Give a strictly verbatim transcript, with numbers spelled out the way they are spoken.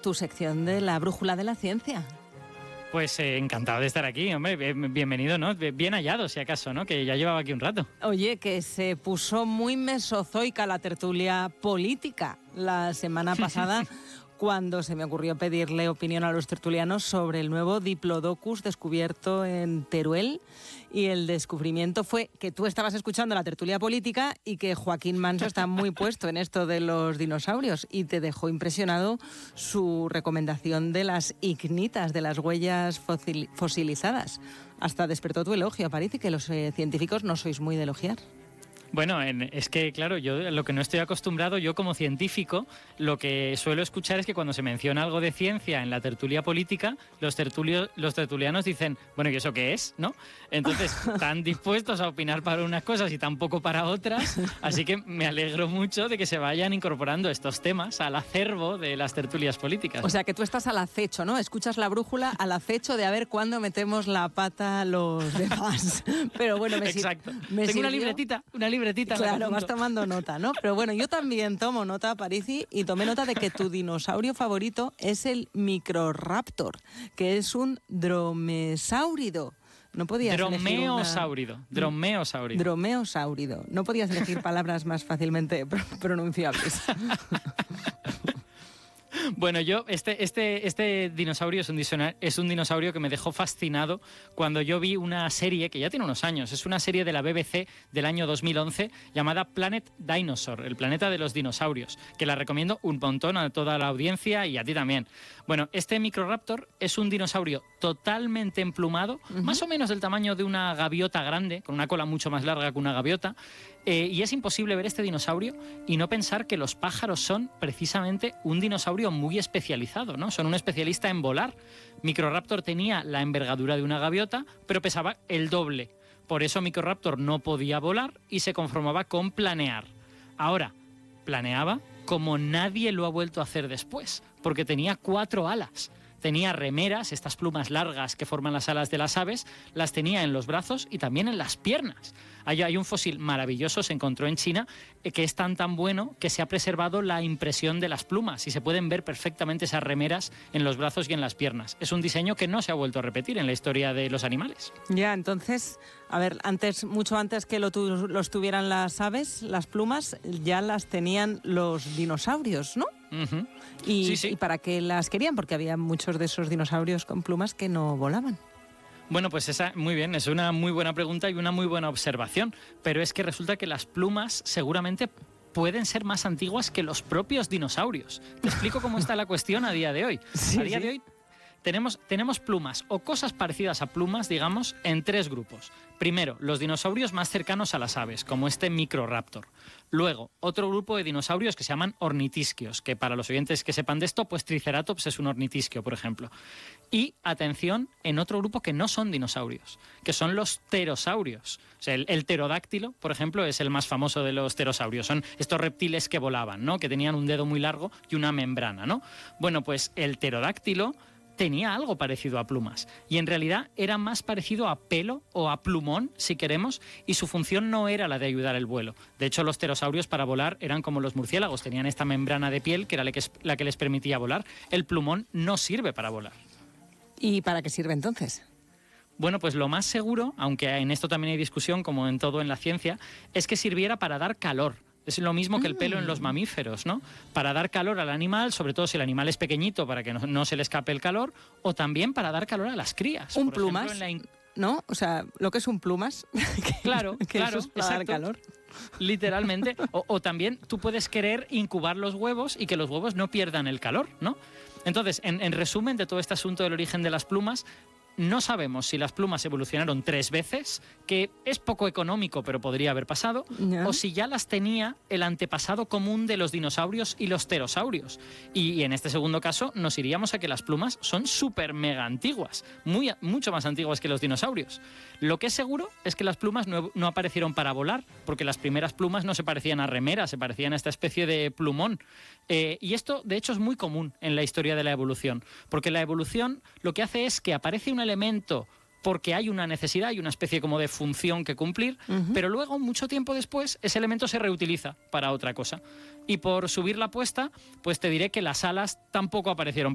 tu sección de la brújula de la ciencia. Pues eh, encantado de estar aquí, hombre, bienvenido, ¿no? Bien hallado, si acaso, ¿no? Que ya llevaba aquí un rato. Oye, que se puso muy mesozoica la tertulia política la semana pasada cuando se me ocurrió pedirle opinión a los tertulianos sobre el nuevo Diplodocus descubierto en Teruel. Y el descubrimiento fue que tú estabas escuchando la tertulia política y que Joaquín Manso está muy puesto en esto de los dinosaurios y te dejó impresionado su recomendación de las ignitas, de las huellas fosil- fosilizadas. Hasta despertó tu elogio, parece que los eh, científicos no sois muy de elogiar. Bueno, en, es que, claro, yo lo que no estoy acostumbrado, yo como científico, lo que suelo escuchar es que cuando se menciona algo de ciencia en la tertulia política, los, tertulios, los tertulianos dicen, bueno, ¿y eso qué es? ¿No? Entonces, están dispuestos a opinar para unas cosas y tampoco para otras, así que me alegro mucho de que se vayan incorporando estos temas al acervo de las tertulias políticas. O sea, que tú estás al acecho, ¿no? Escuchas la brújula al acecho de a ver cuándo metemos la pata los demás. Pero bueno, me Exacto. Me Tengo sirvió... una libretita, una libretita. Claro, vas tomando nota, ¿no? Pero bueno, yo también tomo nota, Parisi, y tomé nota de que tu dinosaurio favorito es el Microraptor, que es un dromesáurido. No podías dromeosáurido, elegir una... dromeosáurido. Dromeosáurido. No podías elegir palabras más fácilmente pronunciables. Bueno, yo, este, este, este dinosaurio es un, es un dinosaurio que me dejó fascinado cuando yo vi una serie que ya tiene unos años. Es una serie de la B B C del año dos mil once llamada Planet Dinosaur, el planeta de los dinosaurios, que la recomiendo un montón a toda la audiencia y a ti también. Bueno, este Microraptor es un dinosaurio totalmente emplumado, uh-huh. más o menos del tamaño de una gaviota grande, con una cola mucho más larga que una gaviota, eh, y es imposible ver este dinosaurio y no pensar que los pájaros son precisamente un dinosaurio muy especializado, ¿no? Son un especialista en volar. Microraptor tenía la envergadura de una gaviota, pero pesaba el doble. Por eso Microraptor no podía volar y se conformaba con planear. Ahora, planeaba como nadie lo ha vuelto a hacer después, porque tenía cuatro alas. Tenía remeras, estas plumas largas que forman las alas de las aves, las tenía en los brazos y también en las piernas. Hay, hay un fósil maravilloso, se encontró en China, eh, que es tan tan bueno que se ha preservado la impresión de las plumas y se pueden ver perfectamente esas remeras en los brazos y en las piernas. Es un diseño que no se ha vuelto a repetir en la historia de los animales. Ya, entonces, a ver, antes, mucho antes que lo tu, los tuvieran las aves, las plumas, ya las tenían los dinosaurios, ¿no? Uh-huh. Y, sí, sí. ¿Y para qué las querían? Porque había muchos de esos dinosaurios con plumas que no volaban. Bueno, pues esa, muy bien, es una muy buena pregunta y una muy buena observación, pero es que resulta que las plumas seguramente pueden ser más antiguas que los propios dinosaurios. Te explico cómo está la cuestión a día de hoy. Sí, a día sí. de hoy tenemos, tenemos plumas o cosas parecidas a plumas, digamos, en tres grupos. Primero, los dinosaurios más cercanos a las aves, como este Microraptor. Luego, otro grupo de dinosaurios que se llaman ornitisquios, que para los oyentes que sepan de esto, pues Triceratops es un ornitisquio, por ejemplo. Y, atención, en otro grupo que no son dinosaurios, que son los pterosaurios. O sea, el, el pterodáctilo, por ejemplo, es el más famoso de los pterosaurios. Son estos reptiles que volaban, ¿no? Que tenían un dedo muy largo y una membrana, ¿no? Bueno, pues el pterodáctilo tenía algo parecido a plumas y en realidad era más parecido a pelo o a plumón, si queremos, y su función no era la de ayudar al vuelo. De hecho, los pterosaurios para volar eran como los murciélagos, tenían esta membrana de piel que era la que, la que les permitía volar. El plumón no sirve para volar. ¿Y para qué sirve entonces? Bueno, pues lo más seguro, aunque en esto también hay discusión, como en todo en la ciencia, es que sirviera para dar calor. Es lo mismo que el pelo en los mamíferos, ¿no? Para dar calor al animal, sobre todo si el animal es pequeñito, para que no, no se le escape el calor, o también para dar calor a las crías. Un Por plumas, ejemplo, en la in... ¿no? O sea, lo que es un plumas. Claro, que claro, eso es para dar calor. Literalmente. O, o también tú puedes querer incubar los huevos y que los huevos no pierdan el calor, ¿no? Entonces, en, en resumen de todo este asunto del origen de las plumas, no sabemos si las plumas evolucionaron tres veces, que es poco económico, pero podría haber pasado, ¿Ya? o si ya las tenía el antepasado común de los dinosaurios y los pterosaurios. Y, y en este segundo caso nos iríamos a que las plumas son súper mega antiguas, muy, mucho más antiguas que los dinosaurios. Lo que es seguro es que las plumas no, no aparecieron para volar, porque las primeras plumas no se parecían a remeras, se parecían a esta especie de plumón. Eh, y esto, de hecho, es muy común en la historia de la evolución, porque la evolución lo que hace es que aparece un elemento porque hay una necesidad, hay una especie como de función que cumplir, uh-huh. pero luego, mucho tiempo después, ese elemento se reutiliza para otra cosa. Y por subir la apuesta, pues te diré que las alas tampoco aparecieron